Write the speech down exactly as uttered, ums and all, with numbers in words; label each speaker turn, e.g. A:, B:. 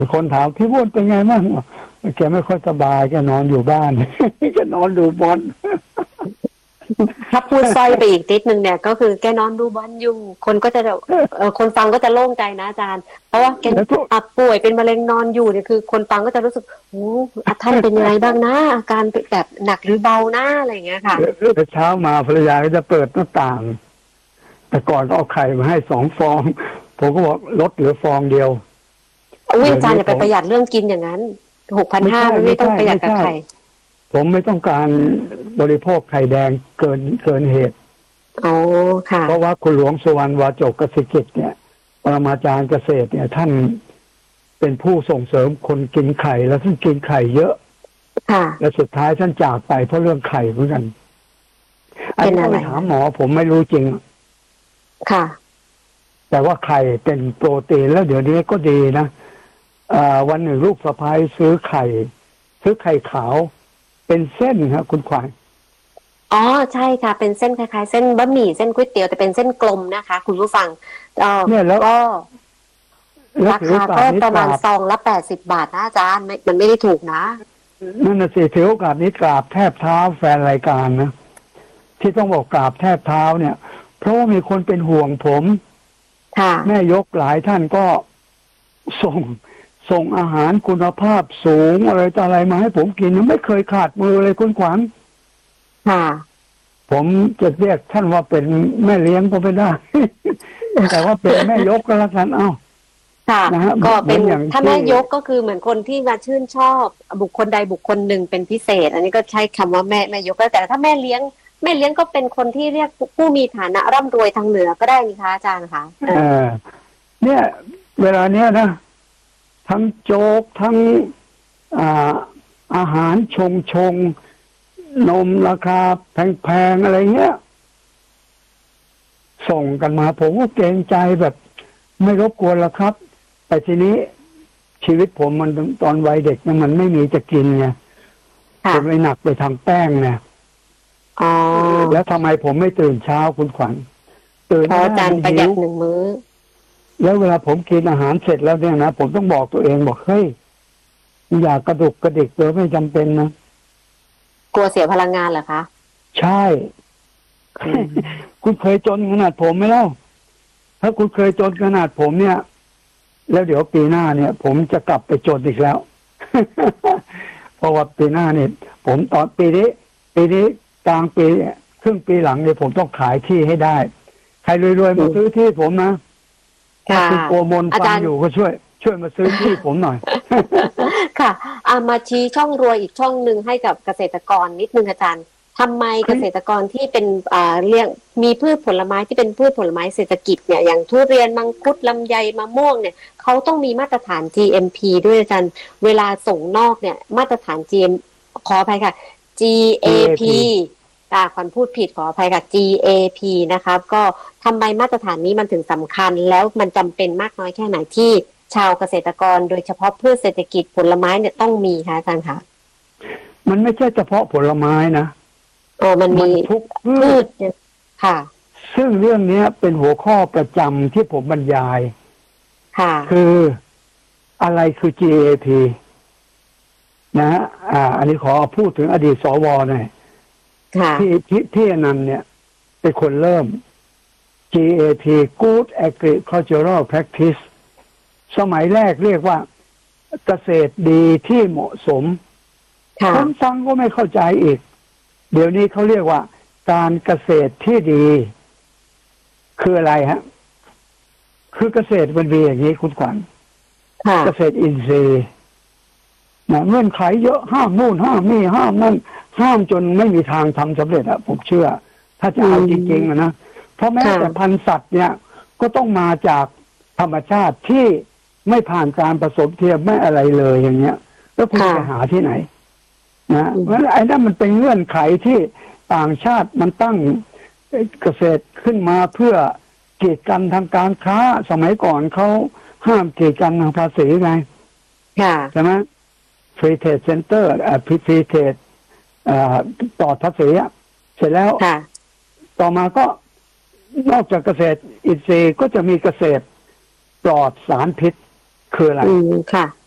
A: คนถามพี่วุฒิเป็นไงบ้างแกไม่ค่อยสบายแกนอนอยู่บ้านแกนอนดูบอล
B: ถ้าพูดซอยไปอีกนิดนึงเนี่ยก็คือแกนอนดูบอลอยู่คนก็จะเออคนฟังก็จะโล่งใจนะอาจารย์เพราะว่าแกป่วยเป็นมะเร็งนอนอยู่เนี่ยคือคนฟังก็จะรู้สึกโอ้ท่านเป็นยังไงบ้างนะอาการแบบหนักหรือเบาหน้าอะไรอย่างเงี้ยค่ะ
A: เช้ามาภรรยาก็จะเปิดหน้าต่างแต่ก่อนก็เอาไข่มาให้สองฟองผมก็บอกลดเหลือฟองเดียว
B: อุ้ยอาจารย์อย่าไปประหยัดเรื่องกินอย่างนั้นหกพันห้าไม่ต้องประหยัดกับไข่
A: ผมไม่ต้องการบริโภคไข่แดงเกินเกินเหตุ
B: อ๋อค่ะ
A: เพราะว่าคุณหลวงสุวรรณวาจกเกษตรกิจเนี่ยปรมาจารย์เกษตรเนี่ยท่านเป็นผู้ส่งเสริมคนกินไข่แล้วท่านกินไข่เยอะ
B: ค่ะ
A: และสุดท้ายท่านจากไปเพราะเรื่องไข่เหมือนกันอันนี้ไปถามหมอผมไม่รู้จริง
B: ค่ะ
A: แต่ว่าไข่เป็นโปรตีนแล้วเดี๋ยวนี้ก็ดีนะวันหนึ่งลูกสะพ้ายซื้อไข่ซื้อไข่ขาวเป็นเส้นครับคุณขวัญ
B: อ๋อใช่ค่ะเป็นเส้นคล้ายๆเส้นบะหมี่เส้นก๋วยเตี๋ยวแต่เป็นเส้นกลมนะคะคุณผู้ฟัง
A: เนี่ยแล้วก็
B: ราคาก็ประมาณซองละแปดสิบบาทนะอาจารย์มันไม่ได้ถูกนะ
A: นั่นน่ะสิถือโอกาสนี้กราบแทบเท้าแฟนรายการนะที่ต้องบอกกราบแทบเท้าเนี่ยเพราะว่ามีคนเป็นห่วงผมแม่ยกหลายท่านก็ส่งส่งอาหารคุณภาพสูงอะไรต่ออะไรมาให้ผมกินไม่เคยขาดมือเลยคุณขวัญ
B: ค่ะ
A: ผมจะเรียกท่านว่าเป็นแม่เลี้ยงก็ไม่ได้แต่ว่าเป็นแม่ยกก็แล้วกันเอ้า
B: ค่ะก็เป็นถ้าแม่ยกก็คือเหมือนคนที่มาชื่นชอบบุคคลใดบุคคลหนึ่งเป็นพิเศษอันนี้ก็ใช้คำว่าแม่แม่ยกแต่ถ้าแม่เลี้ยงแม่เลี้ยงก็เป็นคนที่เรียกผู้มีฐานะร่ำรวยทางเหนือก็ได้นี่คะอาจารย์คะ
A: เออเนี่ยเวลาเนี้ยนะทั้งโจ๊กทั้งอ่าอาหารชงชงนมราคาแพงๆอะไรเงี้ยส่งกันมาผมก็เกรงใจแบบไม่รบกวนแล้วครับแต่ทีนี้ชีวิตผมมันตอนวัยเด็กเนี่ยมันไม่มีจะกินไงผมเลยหนักไปทางแป้งเนี่ยแล้วทำไมผมไม่ตื่นเช้าคุณขวัญตื่น
B: เพราะอาจารย์ประหยัดหนึ่งมื้อ
A: แล้วเวลาผมกินอาหารเสร็จแล้วเนี่ยนะผมต้องบอกตัวเองบอกเฮ้ยอย่ากระดุกกระดิกเลยไม่จำเป็นนะ
B: กลัวเสียพลังงานเหรอคะ
A: ใช่คุณเคยจนขนาดผมไหมเล่าถ้าคุณเคยจนขนาดผมเนี่ยแล้วเดี๋ยวปีหน้าเนี่ย ผมจะกลับไปจนอีกแล้วเพราะว่าปีหน้าเนี่ยผมตอนปีนี้ปีนี้กลางปีครึ่งปีหลังเนี่ยผมต้องขายที่ให้ได้ใครรวยๆมาซื้อที่ผมนะถ้าคุณโกมลฟังอยู่ก็ช่วยช่วยมาซื้อที่ผมหน่อย
B: ค่ะอามาชี้ช่องรวยอีกช่องหนึ่งให้กับเกษตรกรนิดนึงอาจารย์ทำไมเกษตรกรที่เป็นอ่าเลี้ยงมีพืชผลไม้ที่เป็นพืชผลไม้เศรษฐกิจเนี่ยอย่างทุเรียนมังคุดลำไยมะม่วงเนี่ยเขาต้องมีมาตรฐาน จี เอ็ม พี ด้วยอาจารย์เวลาส่งนอกเนี่ยมาตรฐาน จี เอ็ม ขออภัยค่ะ จี เอ พี อ่าขวัญพูดผิดขออภัยค่ะ จี เอ พี นะครับก็ทำไมมาตรฐานนี้มันถึงสำคัญแล้วมันจำเป็นมากน้อยแค่ไหนที่ชาวเกษตรกรโดยเฉพาะพืชเศรษฐกิจผลไม้เนี่ยต้องมีค่ะอาจารย์คะ
A: มันไม่ใช่เฉพาะผลไม้นะ
B: โอ้มันมี
A: ทุก
B: พืชค่ะ
A: ซึ่งเรื่องนี้เป็นหัวข้อประจำที่ผมบรรยาย
B: ค่ะ
A: คืออะไรคือ จี เอ พี นะฮะอ่าอันนี้ขอพูดถึงอดีตสวหน่อยที่ที่ที่นันเนี่ยเป็นคนเริ่ม จี เอ พี Good Agricultural Practice สมัยแรกเรียกว่าเกษตรดีที่เหมาะสมคนฟังก็ไม่เข้าใจอีกเดี๋ยวนี้เขาเรียกว่าการเกษตรที่ดีคืออะไรฮะคือเกษตรมันมีอย่างนี้คุณขวัญเกษตรอินทรีย์นะเงื่อนไขเยอะห้ามนู่นห้ามนี่ห้ามนั่นห้ามจนไม่มีทางทำสำเร็จอะผมเชื่อถ้าจะเอาจริงๆนะเพราะแม้แต่พันธุ์สัตว์เนี่ยก็ต้องมาจากธรรมชาติที่ไม่ผ่านการผสมเทียมไม่อะไรเลยอย่างเงี้ยแล้วคุณจะหาที่ไหนนะเพราะไอ้นั่นมันเป็นเงื่อนไขที่ต่างชาติมันตั้งเกษตรขึ้นมาเพื่อกีดกันทางการค้าสมัยก่อนเขาห้ามกีดกันทางภาษีไงใช่ไหม Free Trade Center อ่า Free Trade อ่าต่อภาษีเสร็จแล้วต่อมาก็นอกจากเกษตรอินทรีย์ก็จะมีเกษตรปลอดสารพิษคืออะไร